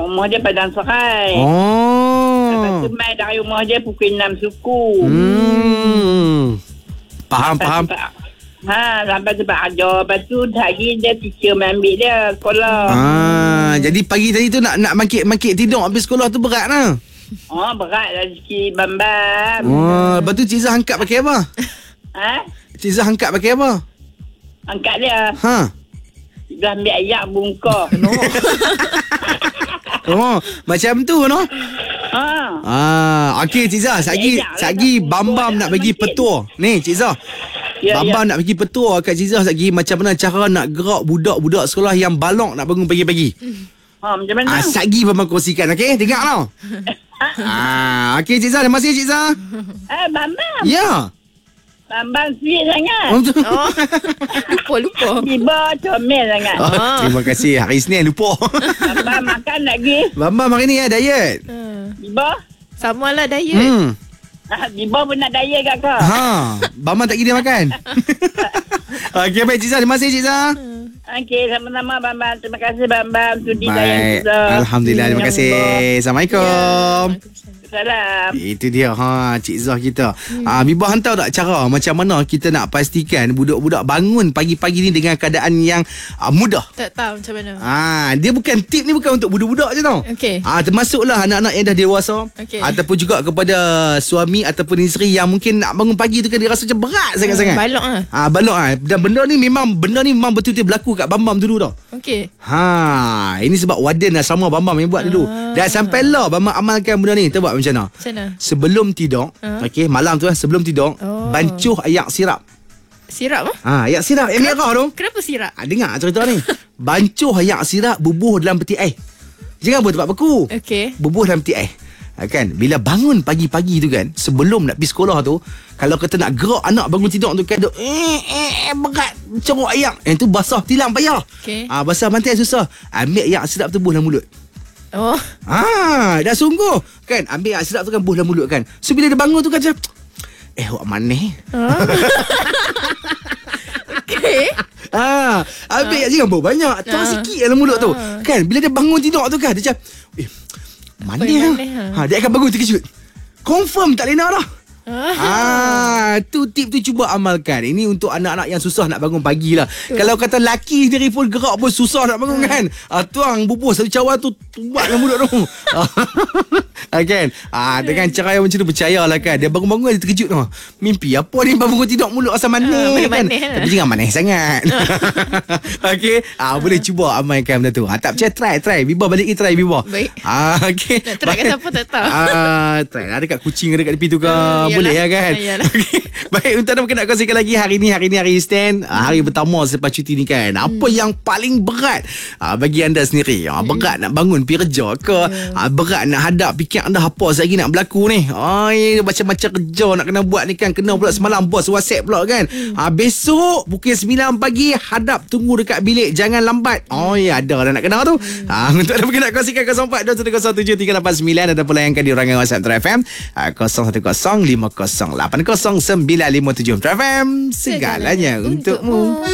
rumah dia Padang Serai. Lepas tu mai dari rumah dia pukul 6 suku. Faham. Sampai sebab ajar. Lepas tu hari dia teacher ambil dia sekolah. Jadi pagi tadi tu nak makik tidur habis sekolah tu berat lah. Berat lah sikit Bambam. Lepas tu Cik Zah angkat pakai apa? Cik Zah angkat pakai apa? Angkat dia. Dia ambil ayak bungkah. Macam tu no? Okey Cik Zah, Sagi Bambam nak bagi petua. Ni Cik Zah. Bambam nak bagi petua kat Cik Zah lagi macam mana cara nak gerak budak-budak sekolah yang balok nak bangun pagi-pagi. Macam mana? Sagi Bambam kongsikan, okey? Dengar tau. Okey Cik Zah, terima kasih Cik Zah. Bambam. Ya. Bambam sweet sangat. Lupa. Tiba comel sangat. Terima kasih. Hari Isnin lupa. Bambam makan lagi. Bambam hari ni diet. Tiba. Samalah diet. Tiba pun nak diet kat kau. Bambam tak kira makan. Okey baik Cik Zah, terima kasih Cik Zah. Okey, sama-sama Bambam. Terima kasih Bambam sudi layan kita. Alhamdulillah, terima kasih. Assalamualaikum. Salam. Itu dia Cik Zah kita. Bibah hantar tak cara macam mana kita nak pastikan budak-budak bangun pagi-pagi ni dengan keadaan yang mudah? Tak tahu macam mana. Dia bukan tip ni bukan untuk budak-budak je tau. Okey. Termasuklah anak-anak yang dah dewasa, ataupun juga kepada suami ataupun isteri yang mungkin nak bangun pagi tu kan dia rasa macam berat sangat-sangat. Balok balok Dan benda ni memang betul-betul berlaku kat Bambam dulu tau. Okey. Ini sebab warden sama Bambam yang buat dulu. Dan sampailah Bambam amalkan benda ni. Kita buat macam mana? Sebelum tidur, malam tu sebelum tidur, bancuh ayak sirap. Sirap ayak sirap yang merah tu. Kenapa sirap? Dengar cerita ni. Bancuh ayak sirap, bubuh dalam peti air. Jangan buat tempat beku. Okey. Bubuh dalam peti air. Kan bila bangun pagi-pagi tu kan, sebelum nak pergi sekolah tu, kalau kita nak gerak anak bangun tidur tu kan, berat corok ayak. Yang tu basah tilam payah. Basah mantai susah. Ambil ayak sirap tu buh dalam mulut. Dah sungguh kan, ambil ayak sedap tu kan buh dalam mulut kan. So bila dia bangun tu kan macam wak manis. Okey. Ambil ayak jangan buh banyak, taruh sikit dalam mulut tu. Kan bila dia bangun tidur tu kan dia macam manis. Dia akan bangun terkejut. Confirm tak lena dah. Tu tip tu cuba amalkan. Ini untuk anak-anak yang susah nak bangun pagi lah. Kalau kata laki sendiri pun gerak pun susah nak bangun kan. Tuang bubuh satu cawan tu buat dalam mulut tu. Kan. Dengan cara yang macam tu percayalah kan. Dia bangun-bangun dia terkejut tu. Mimpi apa ni bangun tidur mulut asal manis kan. Tapi jangan manis sangat. Okey. Boleh cuba amalkan benda tu. Tak percaya try. Biba balik try Biba. Baik. Okey. Nak try kat siapa tak tahu. Try lah dekat kucing dekat tepi tu ke. Boleh ya kan. Okay. Baik, untuk anda nak kongsikan lagi hari ni hari Isnin, hari pertama selepas cuti ni kan. Apa yang paling berat bagi anda sendiri? Berat nak bangun pergi kerja ke? Berat nak hadap fikir anda apa lagi nak berlaku ni? Macam-macam kerja nak kena buat ni kan. Kena pula semalam bos WhatsApp pula kan. Besok pukul 9 pagi hadap tunggu dekat bilik, jangan lambat. Ada dah nak kena tu. Untuk anda nak kongsikan 04210389 ataupun layankan di rangan WhatsApp True FM 010 5080957 FM, segalanya untukmu.